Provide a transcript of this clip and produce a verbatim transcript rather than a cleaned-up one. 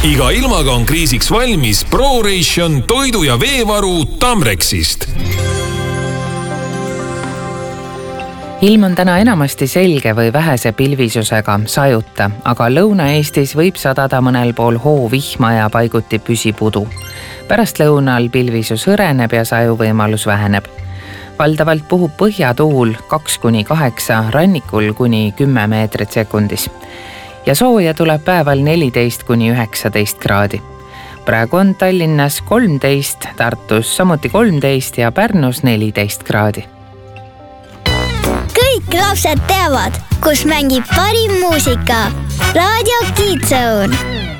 iga ilmaga on kriisiks valmis ProRation toidu ja veevaru Tamrexist. Ilm on täna enamasti selge või vähese pilvisusega sajuta, aga Lõuna-Eestis võib sadada mõnel pool hoovihma ja paiguti püsipudu. Pärast lõunal pilvisus hõreneb ja sajuvõimalus väheneb. Valdavalt puhub põhjatuul kaks kuni kaheksa, rannikul kuni kümme meetrit sekundis. Ja sooja tuleb päeval neliteist kuni üheksateist kraadi. Praegu on Tallinnas kolmteist, Tartus samuti kolmteist ja Pärnus neliteist kraadi. Kõik lapsed teavad, kus mängib parim muusika. Raadio Kids Zone.